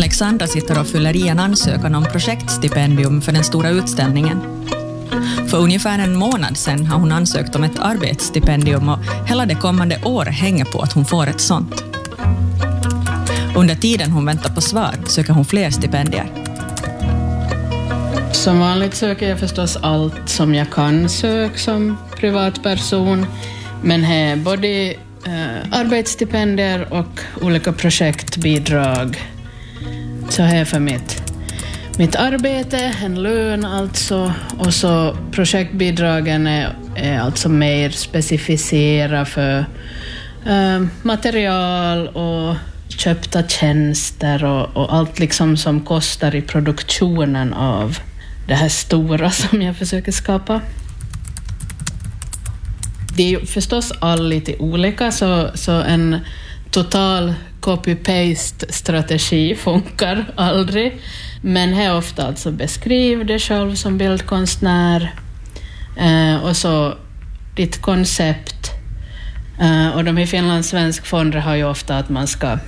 Alexandra sitter och fyller i en ansökan om projektstipendium för den stora utställningen. För ungefär en månad sedan har hon ansökt om ett arbetsstipendium och hela det kommande året hänger på att hon får ett sånt. Under tiden hon väntar på svar söker hon fler stipendier. Som vanligt söker jag förstås allt som jag kan söka som privatperson. Men här både arbetsstipendier och olika projektbidrag. Så här för mitt arbete, en lön alltså. Och så projektbidragen är alltså mer specificerade för material och köpta tjänster och allt liksom som kostar i produktionen av det här stora som jag försöker skapa. Det är ju förstås all lite olika, så en total copy-paste-strategi funkar aldrig. Men här ofta alltså beskriv det själv som bildkonstnär och så ditt koncept. Och de i Finlands svensk fonder har ju ofta att man ska